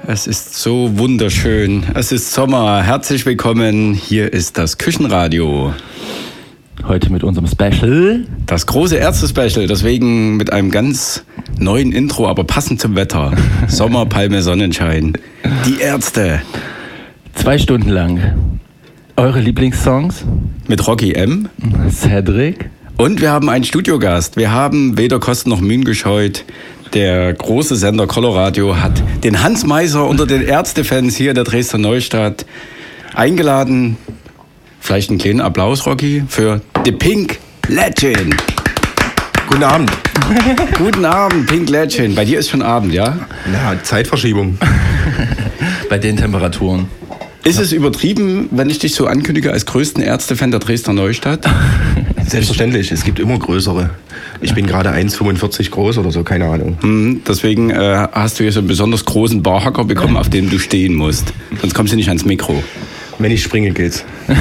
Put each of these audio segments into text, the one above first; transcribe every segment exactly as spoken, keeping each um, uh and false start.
Es ist so wunderschön. Es ist Sommer. Herzlich willkommen. Hier ist das Küchenradio. Heute mit unserem Special. Das große Ärzte-Special. Deswegen mit einem ganz neuen Intro, aber passend zum Wetter. Sommer, Palme, Sonnenschein. Die Ärzte. Zwei Stunden lang. Eure Lieblingssongs? Mit Rocky M. Cedric. Und wir haben einen Studiogast. Wir haben weder Kosten noch Mühen gescheut. Der große Sender Coloradio hat den Hans Meiser unter den Ärztefans hier in der Dresdner Neustadt eingeladen. Vielleicht einen kleinen Applaus, Rocky, für The Pink Legend. Guten Abend. Guten Abend, Pink Legend. Bei dir ist schon Abend, ja? Na, Zeitverschiebung. Bei den Temperaturen. Ist es übertrieben, wenn ich dich so ankündige als größten Ärztefan der Dresdner Neustadt? Selbstverständlich, es gibt immer größere. Ich bin gerade eins Komma fünfundvierzig groß oder so, keine Ahnung. Hm, deswegen äh, hast du hier so einen besonders großen Barhocker bekommen, auf dem du stehen musst. Sonst kommst du nicht ans Mikro. Wenn ich springe, geht's.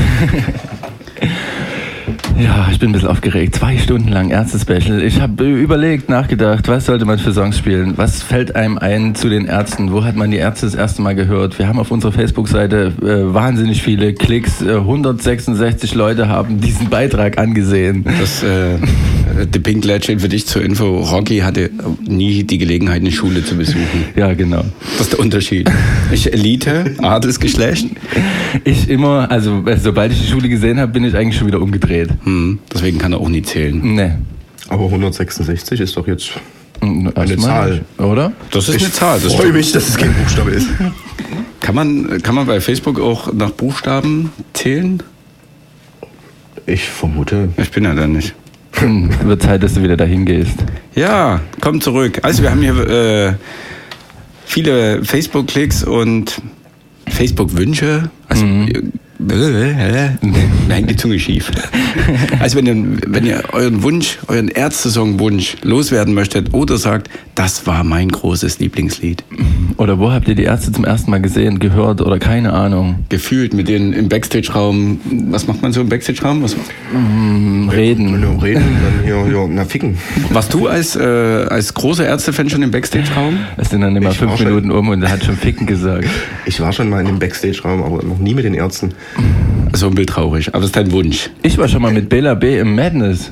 Ja, ich bin ein bisschen aufgeregt. Zwei Stunden lang Ärzte-Special. Ich habe überlegt, nachgedacht, was sollte man für Songs spielen? Was fällt einem ein zu den Ärzten? Wo hat man die Ärzte das erste Mal gehört? Wir haben auf unserer Facebook-Seite äh, wahnsinnig viele Klicks. Äh, hundertsechsundsechzig Leute haben diesen Beitrag angesehen. Das äh, The Pink Legend für dich zur Info. Rocky hatte nie die Gelegenheit, eine Schule zu besuchen. Ja, genau. Das ist der Unterschied. Ich Elite, Adelsgeschlecht. Ich immer, also sobald ich die Schule gesehen habe, bin ich eigentlich schon wieder umgedreht. Hm, deswegen kann er auch nie zählen. Nee. Aber hundertsechsundsechzig ist doch jetzt eine Zahl. Nicht, oder? Das ist ich eine Zahl. Ich freue mich, dass es kein Buchstabe ist. Kann man, kann man bei Facebook auch nach Buchstaben zählen? Ich vermute. Ich bin ja da nicht. Hm, wird Zeit, dass du wieder dahin gehst. Ja, komm zurück. Also wir haben hier äh, viele Facebook-Klicks und Facebook-Wünsche. Also, mhm. Mir hängt die Zunge schief. Also wenn ihr, wenn ihr euren Wunsch, euren Ärzte-Song-Wunsch loswerden möchtet oder sagt, das war mein großes Lieblingslied. Oder wo habt ihr die Ärzte zum ersten Mal gesehen, gehört oder keine Ahnung? Gefühlt mit denen im Backstage-Raum. Was macht man so im Backstage-Raum? Was? Mm, reden. Wenn du reden, dann hier, hier, na ficken. Warst du als, äh, als großer Ärzte-Fan schon im Backstage-Raum? Es sind dann immer Ich fünf Minuten um und er hat schon ficken gesagt. Ich war schon mal in dem Backstage-Raum, aber noch nie mit den Ärzten. So ein Bild traurig, aber das ist dein Wunsch. Ich war schon mal mit Bela B. im Madness.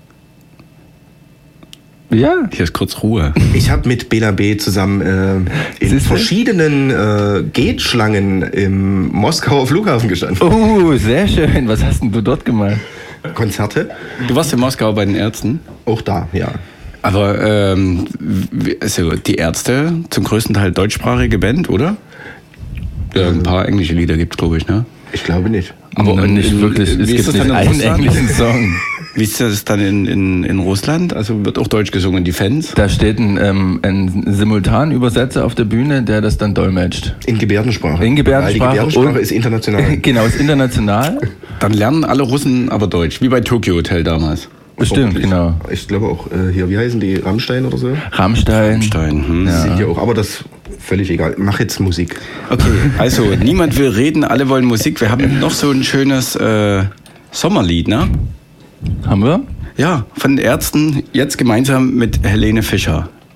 Ja. Hier ist kurz Ruhe. Ich habe mit Bela B. zusammen äh, in Siehste? verschiedenen äh, Gate-Schlangen im Moskauer Flughafen gestanden. Oh, sehr schön. Was hast denn du dort gemacht? Konzerte? Du warst in Moskau bei den Ärzten? Auch da, ja. Aber ähm, also die Ärzte, zum größten Teil deutschsprachige Band, oder? Ja, ein paar englische Lieder gibt es, glaube ich, ne? Ich glaube nicht. Aber und nicht in, wirklich. Es wie ist gibt das nicht dann in einen Russland? englischen Song. Wie ist das dann in, in, in Russland? Also wird auch Deutsch gesungen, die Fans? Da steht ein, ähm, ein Simultanübersetzer auf der Bühne, der das dann dolmetscht. In Gebärdensprache. In Gebärdensprache. Weil die Gebärdensprache und- ist international. Genau, ist international. Dann lernen alle Russen aber Deutsch, wie bei Tokyo Hotel damals. Stimmt, Hoffentlich. genau. Ich glaube auch äh, hier, wie heißen die? Rammstein oder so? Rammstein. Stein, hm. Ja. Sind ja auch, aber das völlig egal. Mach jetzt Musik. Okay, also niemand will reden, alle wollen Musik. Wir haben noch so ein schönes äh, Sommerlied, ne? Haben wir? Ja, von den Ärzten, jetzt gemeinsam mit Helene Fischer.